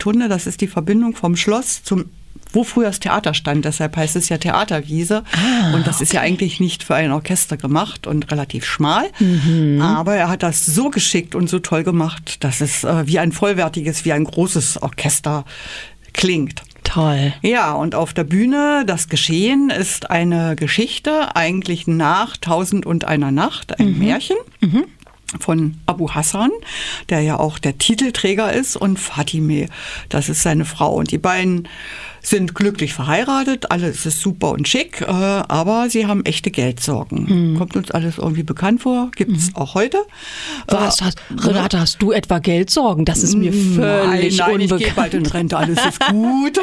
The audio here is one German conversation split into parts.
Rotunde, das ist die Verbindung vom Schloss zum wo früher das Theater stand, deshalb heißt es ja Theaterwiese. Und das ist ja eigentlich nicht für ein Orchester gemacht und relativ schmal. Aber er hat das so geschickt und so toll gemacht, dass es wie ein vollwertiges, wie ein großes Orchester klingt. Toll. Ja, und auf der Bühne, das Geschehen ist eine Geschichte, eigentlich nach 1001 Nacht, ein Märchen. Von Abu Hassan, der ja auch der Titelträger ist, und Fatime, das ist seine Frau. Und die beiden sind glücklich verheiratet, alles ist super und schick, aber sie haben echte Geldsorgen. Kommt uns alles irgendwie bekannt vor, gibt es auch heute. Renate, hast du etwa Geldsorgen? Das ist mir völlig nein, unbekannt. Ich gehe bald in Rente, alles ist gut.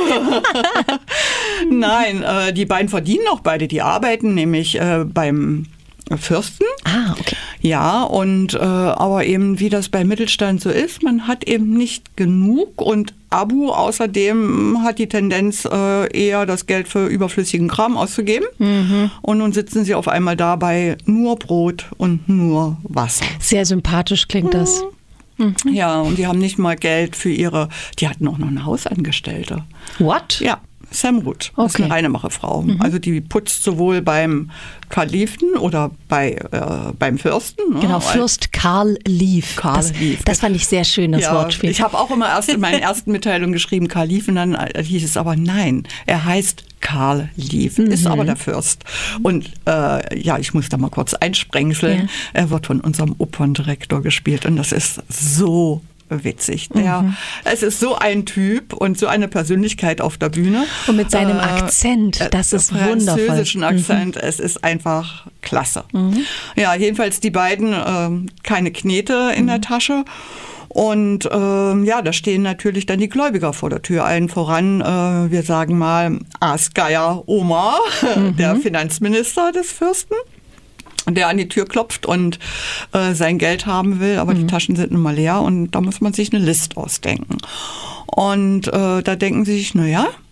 Nein, die beiden verdienen auch beide, die arbeiten nämlich beim Fürsten. Okay. Ja, und aber eben wie das beim Mittelstand so ist, man hat eben nicht genug, und Abu außerdem hat die Tendenz, eher das Geld für überflüssigen Kram auszugeben. Und nun sitzen sie auf einmal dabei nur Brot und nur Wasser. Sehr sympathisch klingt das. Ja, und die haben nicht mal Geld für die hatten auch noch eine Hausangestellte. What? Ja. Samrud, das ist eine Reinemacherfrau. Also die putzt sowohl beim Kalifen oder beim Fürsten. Ne? Genau, Fürst Karl Lief. Das fand ich sehr schön, das Wortspiel. Ich habe auch immer erst in meinen ersten Mitteilungen geschrieben Kalifen, dann hieß es aber nein, er heißt Karl Lief, ist aber der Fürst. Und ich muss da mal kurz einsprengseln. Ja. Er wird von unserem Operndirektor gespielt und das ist so witzig. Es ist so ein Typ und so eine Persönlichkeit auf der Bühne. Und mit seinem Akzent, das ist wundervoll. Französischen Akzent, es ist einfach klasse. Ja, jedenfalls die beiden, keine Knete in der Tasche. Und da stehen natürlich dann die Gläubiger vor der Tür. Allen voran, wir sagen mal, Asghar Omar, der Finanzminister des Fürsten, der an die Tür klopft und sein Geld haben will, aber die Taschen sind nun mal leer und da muss man sich eine List ausdenken. Und da denken sie sich,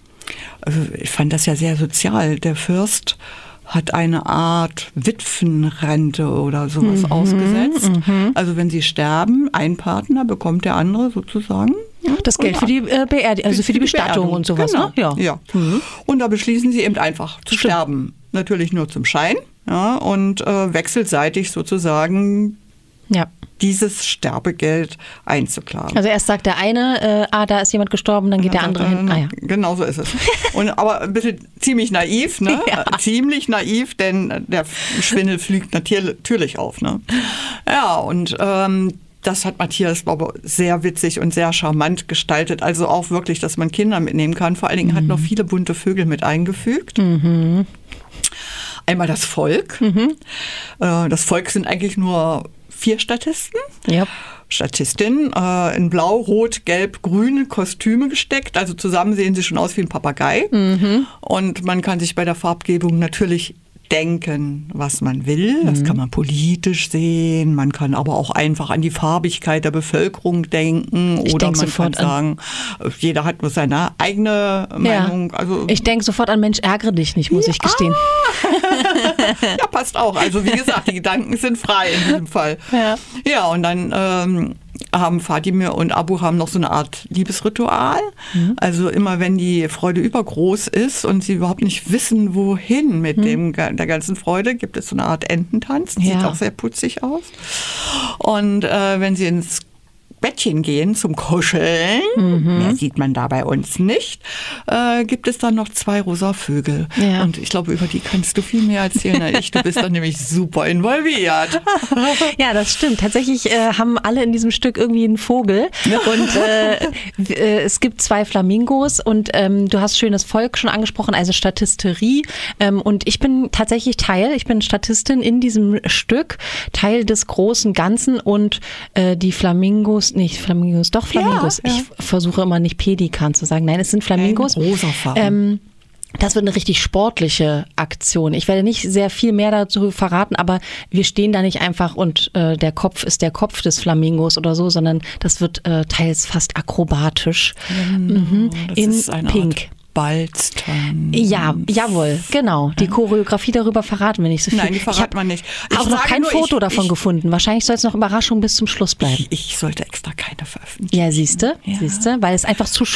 ich fand das ja sehr sozial, der Fürst hat eine Art Witwenrente oder sowas ausgesetzt. Also wenn sie sterben, ein Partner bekommt der andere sozusagen das Geld für die Beerdigung, also für die Bestattung und sowas. Genau. Ne? Ja. Und da beschließen sie eben einfach zu sterben. Natürlich nur zum Schein. Ja, und wechselseitig sozusagen dieses Sterbegeld einzuklagen. Also erst sagt der eine, da ist jemand gestorben, dann geht der andere hin. Genau so ist es. Aber ein bisschen ziemlich naiv, ne? Ja. Ziemlich naiv, denn der Schwindel fliegt natürlich auf. Ne? Ja, und das hat Matthias Bauer sehr witzig und sehr charmant gestaltet. Also auch wirklich, dass man Kinder mitnehmen kann. Vor allen Dingen hat noch viele bunte Vögel mit eingefügt. Einmal das Volk. Das Volk sind eigentlich nur 4 Statisten. Ja. Statistinnen in blau, rot, gelb, grüne Kostüme gesteckt. Also zusammen sehen sie schon aus wie ein Papagei. Und man kann sich bei der Farbgebung natürlich denken, was man will. Das kann man politisch sehen. Man kann aber auch einfach an die Farbigkeit der Bevölkerung denken. Oder man kann sagen, jeder hat nur seine eigene Meinung. Also, ich denke sofort an Mensch, ärgere dich nicht, muss ich gestehen. Ja, passt auch. Also wie gesagt, die Gedanken sind frei in diesem Fall. Ja, und dann haben Fatime und Abu haben noch so eine Art Liebesritual. Also immer wenn die Freude übergroß ist und sie überhaupt nicht wissen, wohin mit der ganzen Freude, gibt es so eine Art Ententanz. Sieht auch sehr putzig aus. Und wenn sie ins Bettchen gehen zum Kuscheln, mehr sieht man da bei uns nicht, gibt es dann noch 2 rosa Vögel. Ja. Und ich glaube, über die kannst du viel mehr erzählen als ich. Du bist dann nämlich super involviert. Ja, das stimmt. Tatsächlich haben alle in diesem Stück irgendwie einen Vogel. Ja. Und es gibt 2 Flamingos und du hast schönes Volk schon angesprochen, also Statisterie. Und ich bin tatsächlich ich bin Statistin in diesem Stück, Teil des großen Ganzen und die Flamingos. Ja. Ich versuche immer nicht Pelikan zu sagen. Nein, es sind Flamingos. Rosafarben. Das wird eine richtig sportliche Aktion. Ich werde nicht sehr viel mehr dazu verraten, aber wir stehen da nicht einfach und der Kopf ist der Kopf des Flamingos oder so, sondern das wird teils fast akrobatisch. Das in ist eine Pink. Art Balztanz. Ja, jawohl, genau. Die Choreografie darüber verraten wir nicht so viel. Nein, die verraten wir nicht. Ich habe auch noch kein Foto davon gefunden. Wahrscheinlich soll es noch Überraschung bis zum Schluss bleiben. Ich sollte extra keine veröffentlichen. Ja, siehste, weil es einfach zu